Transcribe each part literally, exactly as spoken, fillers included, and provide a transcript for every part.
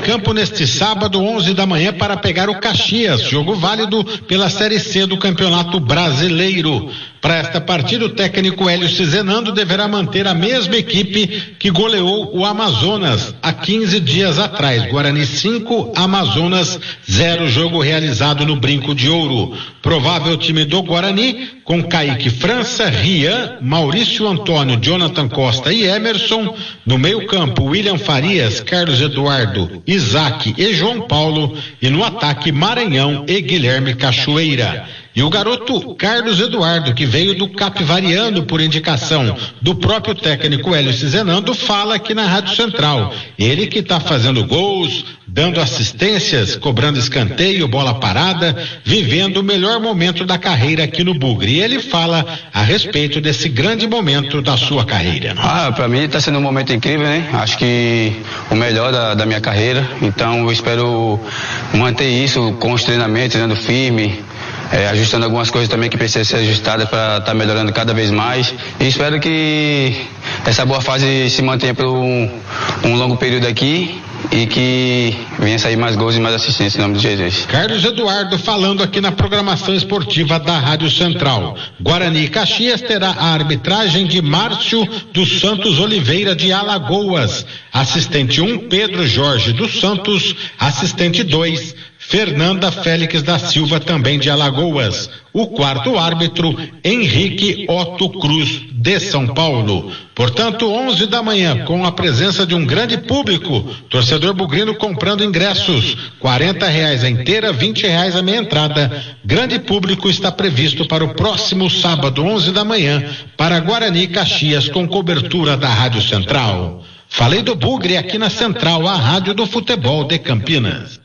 campo neste sábado, onze da manhã, para pegar o Caxias, jogo válido pela Série C do Campeonato Brasileiro. Para esta partida, o técnico Hélio Cizenando deverá manter a mesma equipe que goleou o Amazonas há quinze dias atrás. Guarani cinco, Amazonas zero, jogo realizado no Brinco de Ouro. Provável time do Guarani, com Kaique França, Rian, Maurício Antônio, Jonathan Costa e Emerson. No meio campo, William Farias, Carlos Eduardo, Isaac e João Paulo. E no ataque, Maranhão e Guilherme Cachoeira. E o garoto Carlos Eduardo, que veio do Capivariano por indicação do próprio técnico Hélio Cizenando, fala aqui na Rádio Central. Ele que está fazendo gols, dando assistências, cobrando escanteio, bola parada, vivendo o melhor momento da carreira aqui no Bugre. E ele fala a respeito desse grande momento da sua carreira. Ah, para mim está sendo um momento incrível, né? Acho que o melhor da, da minha carreira. Então eu espero manter isso com os treinamentos, treinando firme. É, ajustando algumas coisas também que precisam ser ajustadas para estar tá melhorando cada vez mais. E espero que essa boa fase se mantenha por um, um longo período aqui e que venha sair mais gols e mais assistências em nome de Jesus. Carlos Eduardo falando aqui na programação esportiva da Rádio Central. Guarani e Caxias terá a arbitragem de Márcio dos Santos Oliveira de Alagoas. Assistente um, Pedro Jorge dos Santos. Assistente dois, Fernanda Félix da Silva, também de Alagoas. O quarto árbitro, Henrique Otto Cruz, de São Paulo. Portanto, onze da manhã, com a presença de um grande público, torcedor bugrino comprando ingressos, quarenta reais a inteira, vinte reais a meia entrada. Grande público está previsto para o próximo sábado, onze da manhã, para Guarani e Caxias, com cobertura da Rádio Central. Falei do Bugre aqui na Central, a rádio do futebol de Campinas.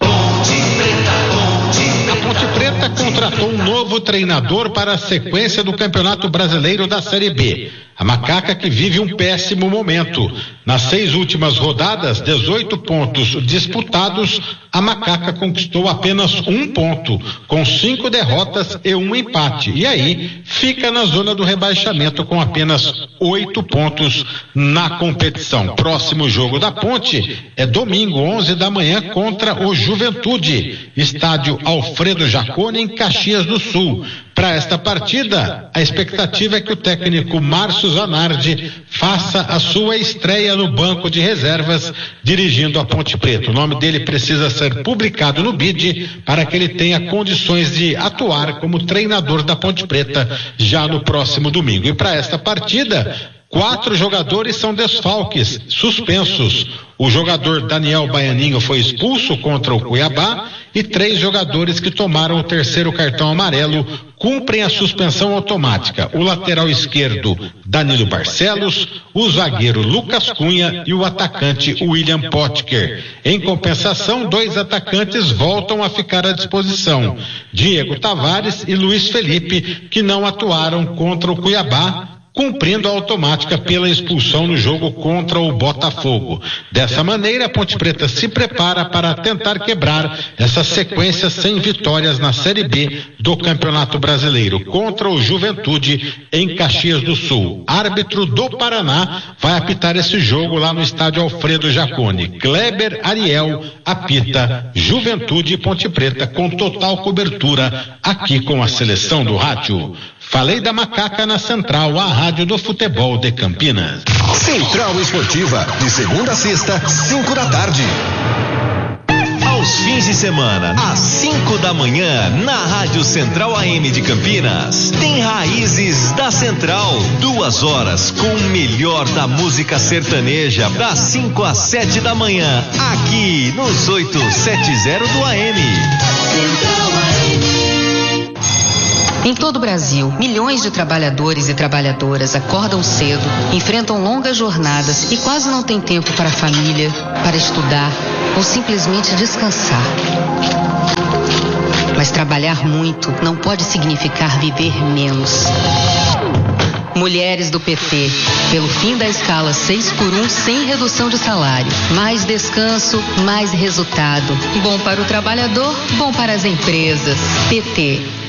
A Ponte Preta contratou um novo treinador para a sequência do Campeonato Brasileiro da Série B. A Macaca, que vive um péssimo momento. Nas seis últimas rodadas, dezoito pontos disputados, a Macaca conquistou apenas um ponto, com cinco derrotas e um empate. E aí, fica na zona do rebaixamento com apenas oito pontos na competição. Próximo jogo da Ponte é domingo, onze da manhã, contra o Juventude, estádio Alfredo Jaconi, em Caxias do Sul. Para esta partida, a expectativa é que o técnico Márcio Zanardi faça a sua estreia no banco de reservas, dirigindo a Ponte Preta. O nome dele precisa ser publicado no B I D para que ele tenha condições de atuar como treinador da Ponte Preta já no próximo domingo. E para esta partida, quatro jogadores são desfalques, suspensos. O jogador Daniel Baianinho foi expulso contra o Cuiabá e três jogadores que tomaram o terceiro cartão amarelo cumprem a suspensão automática. O lateral esquerdo, Danilo Barcelos, o zagueiro Lucas Cunha e o atacante William Potker. Em compensação, dois atacantes voltam a ficar à disposição, Diego Tavares e Luiz Felipe, que não atuaram contra o Cuiabá, cumprindo a automática pela expulsão no jogo contra o Botafogo. Dessa maneira, a Ponte Preta se prepara para tentar quebrar essa sequência sem vitórias na Série B do Campeonato Brasileiro, contra o Juventude em Caxias do Sul. Árbitro do Paraná vai apitar esse jogo lá no estádio Alfredo Jaconi. Kleber Ariel apita Juventude e Ponte Preta, com total cobertura aqui com a seleção do rádio. Falei da Macaca na Central, a rádio do futebol de Campinas. Central Esportiva, de segunda a sexta, cinco da tarde. Aos fins de semana, às cinco da manhã, na Rádio Central A M de Campinas, tem Raízes da Central. Duas horas com o melhor da música sertaneja, das cinco às sete da manhã, aqui nos oitocentos e setenta do A M. Central A M. Em todo o Brasil, milhões de trabalhadores e trabalhadoras acordam cedo, enfrentam longas jornadas e quase não têm tempo para a família, para estudar ou simplesmente descansar. Mas trabalhar muito não pode significar viver menos. Mulheres do P T, pelo fim da escala seis por um sem redução de salário. Mais descanso, mais resultado. Bom para o trabalhador, bom para as empresas. P T.